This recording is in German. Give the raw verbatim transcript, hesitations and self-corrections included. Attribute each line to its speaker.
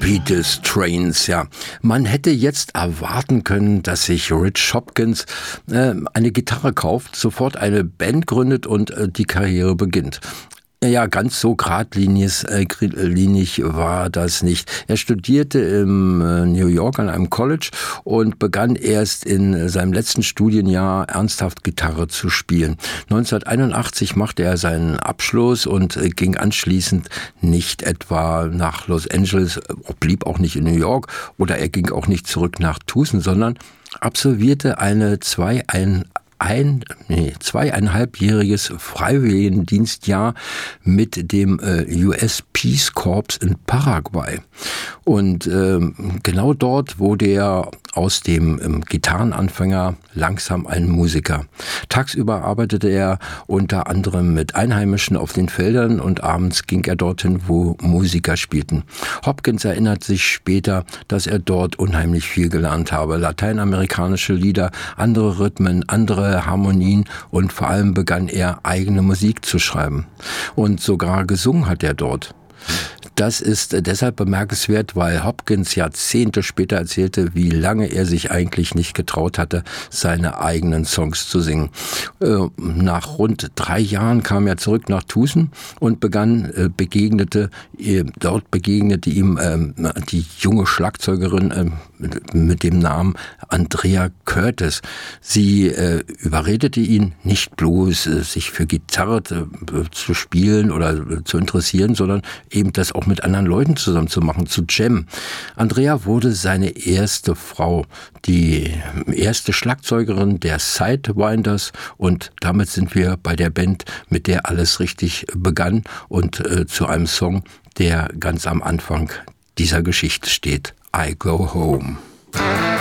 Speaker 1: Beatles Trains, ja. Man hätte jetzt erwarten können, dass sich Rich Hopkins äh, eine Gitarre kauft, sofort eine Band gründet und äh, die Karriere beginnt. Ja, ganz so geradlinig äh, linig war das nicht. Er studierte in äh, New York an einem College und begann erst in seinem letzten Studienjahr ernsthaft Gitarre zu spielen. neunzehnhunderteinundachtzig machte er seinen Abschluss und äh, ging anschließend nicht etwa nach Los Angeles, blieb auch nicht in New York, oder er ging auch nicht zurück nach Tucson, sondern absolvierte eine zwei, ein ein, nee, zweieinhalbjähriges Freiwilligendienstjahr mit dem äh, U S Peace Corps in Paraguay. Und ähm, genau dort wurde er aus dem ähm, Gitarrenanfänger langsam ein Musiker. Tagsüber arbeitete er unter anderem mit Einheimischen auf den Feldern und abends ging er dorthin, wo Musiker spielten. Hopkins erinnert sich später, dass er dort unheimlich viel gelernt habe. Lateinamerikanische Lieder, andere Rhythmen, andere Harmonien, und vor allem begann er eigene Musik zu schreiben. Und sogar gesungen hat er dort. Das ist deshalb bemerkenswert, weil Hopkins Jahrzehnte später erzählte, wie lange er sich eigentlich nicht getraut hatte, seine eigenen Songs zu singen. Nach rund drei Jahren kam er zurück nach Tucson und begann, begegnete, dort begegnete ihm die junge Schlagzeugerin mit dem Namen Andrea Curtis. Sie überredete ihn, nicht bloß sich für Gitarre zu spielen oder zu interessieren, sondern eben das auch mit anderen Leuten zusammen zu machen, zu jammen. Andrea wurde seine erste Frau, die erste Schlagzeugerin der Sidewinders, und damit sind wir bei der Band, mit der alles richtig begann, und äh, zu einem Song, der ganz am Anfang dieser Geschichte steht, I Go Home.